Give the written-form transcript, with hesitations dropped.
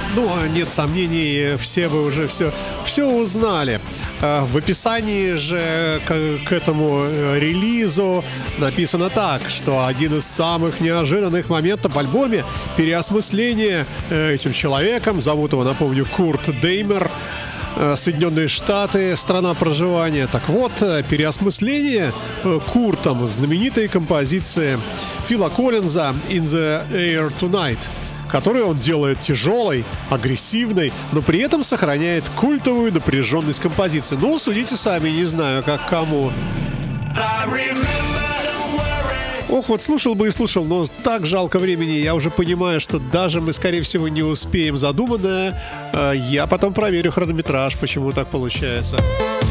Ну, нет сомнений, все вы уже все узнали. В описании же к этому релизу написано так, что один из самых неожиданных моментов в альбоме — переосмысление этим человеком, зовут его, напомню, Курт Деймер, Соединенные Штаты, страна проживания. Так вот, переосмысление Куртом знаменитой композиции Фила Коллинза «In the Air Tonight», которую он делает тяжелой, агрессивной, но при этом сохраняет культовую напряженность композиции. Ну, судите сами, не знаю, как кому. Ох, вот слушал бы и слушал, но так жалко времени. Я уже понимаю, что даже мы, скорее всего, не успеем задуманное. Я потом проверю хронометраж, почему так получается.